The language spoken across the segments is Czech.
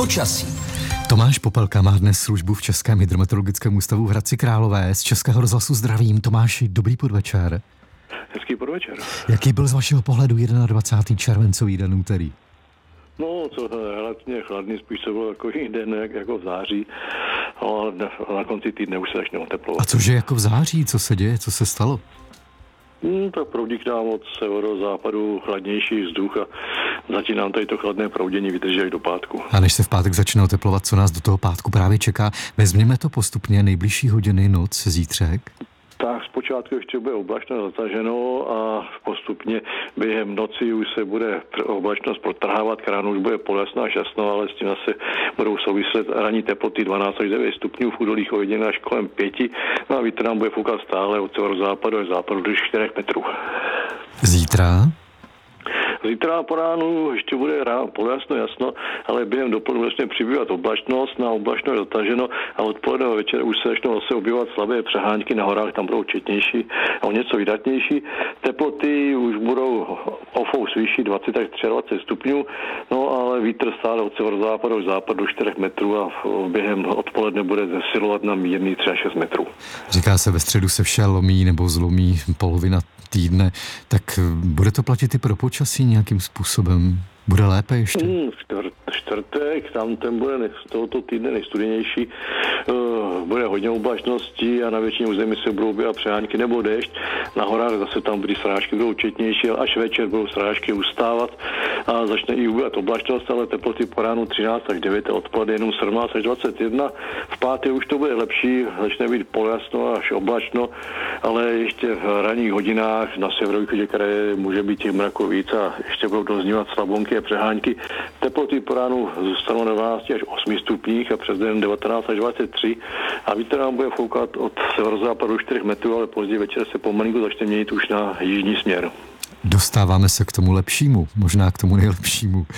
počasí. Tomáš Popelka má dnes službu v Českém hydrometeorologickém ústavu v Hradci Králové. Z Českého rozhlasu zdravím. Tomáši, dobrý podvečer. Hezký podvečer. Jaký byl z vašeho pohledu 21. červencový den úterý? No, to relativně chladný, spíš to bylo takový den jako v září, ale na konci týdne už se začne oteplovat. A cože jako v září? Co se děje? Co se stalo? Tak proudí k nám od severozápadu chladnější vzduch a zatím nám tady to chladné proudění vydrží až do pátku. A než se v pátek začne oteplovat, co nás do toho pátku právě čeká, vezměme to postupně, nejbližší hodiny, noc, zítřek? Tak zpočátku ještě bude oblačno zataženo a postupně během noci už se bude oblačnost protrhávat, k ránu už bude polesno až jasno, ale s tím zase budou souviset ranní teploty 12 až 9 stupňů, v údolích ojediněle až kolem 5, no a vítr nám bude foukat stále od severozápadu až západu do 4 metrů. Zítra? Zítra po ránu ještě bude polojasno jasno, ale během dopoledne začne přibývat oblačnost, na oblačnost je zataženo a odpoledne večer už se začnou zase objevovat slabé přehánky na horách, tam budou četnější a o něco vydatnější. Teploty už budou ofous vyšší 20 až 23 stupňů, no ale vítr stále od severozápadu až západu do 4 metrů a během odpoledne bude zesilovat na mírný 3 až 6 metrů. Říká se, ve středu se vše lomí nebo zlomí polovina týdne, tak bude to platit i pro počasí nějakým způsobem? Bude lépe ještě? Čtvrtek, tam ten bude z tohoto týdne nejstudenější, bude hodně oblačností a na většině území se budou objevovat přehánky nebo déšť. Na horách zase tam byly srážky, budou četnější, až večer budou srážky ustávat a začne i ubývat oblačnost, ale teploty po ránu 13 až 9 a odpoledne jenom 17 až 21. V pátek už to bude lepší, začne být polojasno až oblačno, ale ještě v ranních hodinách na severovýchodě kraje může být těch mraků víc a ještě budou doznívat slabonky a přehánky. Teploty po ránu zůstanou na 12 až 8 stupních a přes den 19 až 23 a vítr nám bude foukat od severozápadu do 4 metrů, ale později večer se pomalinku začne měnit už na jižní směr. Dostáváme se k tomu lepšímu, možná k tomu nejlepšímu.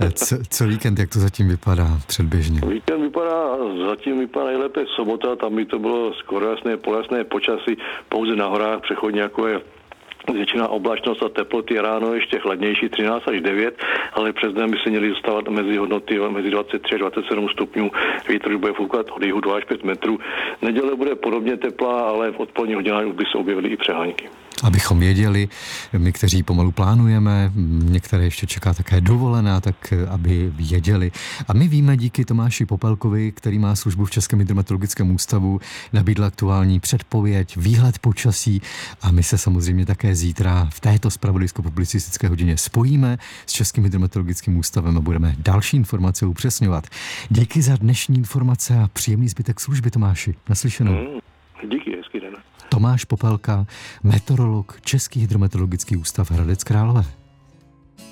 Co víkend, jak to zatím vypadá předběžně? Víkend zatím vypadá nejlépe sobota, tam by to bylo skoro jasné, poljasné počasí, pouze na horách přechodně jako je většina oblačnost a teploty ráno ještě chladnější 13 až 9, ale přes den by se měly dostávat mezi hodnoty mezi 23 až 27 stupňů. Vítr bude foukat od jihu 2 až 5 metrů. Neděle bude podobně teplá, ale v odpoledních hodinách by se objevily i přehánky. Abychom věděli, my, kteří pomalu plánujeme, některé ještě čeká také dovolená, tak aby věděli. A my víme díky Tomáši Popelkovi, který má službu v Českém hydrometeorologickém ústavu, nabídl aktuální předpověď, výhled počasí a my se samozřejmě také zítra v této zpravodajsko-publicistické hodině spojíme s Českým hydrometeorologickým ústavem a budeme další informace upřesňovat. Díky za dnešní informace a příjemný zbytek služby, Tomáši. Naslyšenou. Díky, hezký den. Tomáš Popelka, meteorolog, Český hydrometeorologický ústav Hradec Králové.